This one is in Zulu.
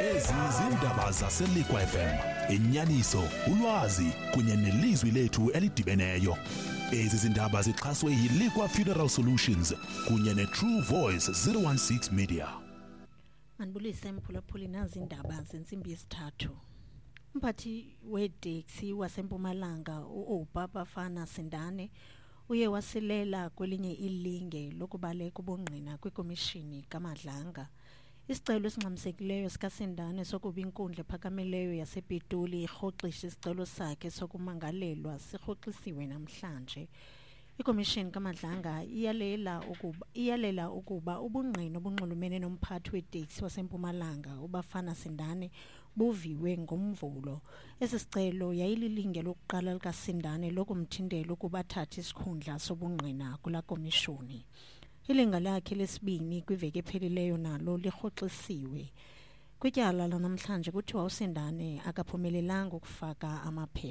Ezi zindaba zaseLiqwa FM, inyaniso, ulwazi kunye nelizwi lethu elidibeneyo. Ezi zindaba zixhaswe yiLiqwa Funeral Solutions kunye neTrue Voice 016 Media. Manibulise mphulaphuli nazi indaba zensimbi yesithathu. Umphathi weteksi waseMpumalanga uBabafana Sindane uye wasilela kwelinye ilinge lokubaleka ubungqina kwikomishini kaMadlanga. Isicelo esingxamisekileyo sikaSindane sokuba inkundla ephakamileyo yasePitoli irhoxishe isicelo sakhe sokumangalelwa sirhoxisiwe namhlanje. Ikomishini kaMadlanga iyalela ukuba ubungqina obunxulumene nomphathi weteksi waseMpumalanga uBafana Sindane buviwe ngomvulo. Esi sicelo yayililinge lokuqala likaSindane lokumthindela ukuba athathe isikhundla sobungqina kula komishoni. Ilinga lakhe lesibini kwiveki ephelileyo nalo lirhoxisiwe. Kwityala lanamhlanje kuthiwa uSindane akaphumelelanga ukufaka amaphepha.